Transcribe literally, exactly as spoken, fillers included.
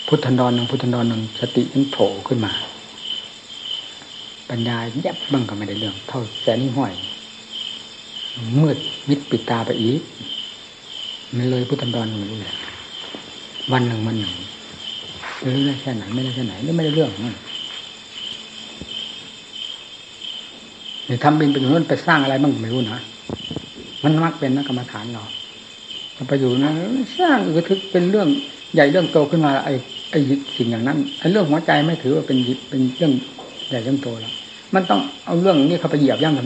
พุทธันดรหนึ่งพุทธันดรหนึ่งสติมันโผล่ขึ้นมาปัญญายับบ้างก็ไม่ได้เรื่องเท่าแสนห้อยมืดมิดปิดตาไปอีกมันเลยพุทธันดรไม่รู้เลยวันหนึ่งวันหนึ่งไม่รู้ได้แค่ไหนไม่ได้แค่ไหนนี่ไม่ได้เรื่องนั่นนี่ทำบินไปอยู่นู้นไปสร้างอะไรบ้างไม่รู้นะมันมักเป็นนักกรรมฐานเราไปอยู่นะสร้างอึกทึกเป็นเรื่องใหญ่เรื่องโตขึ้นมาไอ้ไอ้สิ่งอย่างนั้นไอ้เรื่องหัวใจไม่ถือว่าเป็นเป็นเรื่องใหญ่เรื่องโตแล้วมันต้องเอาเรื่องนี้เข้าไปเหยียบย่ำ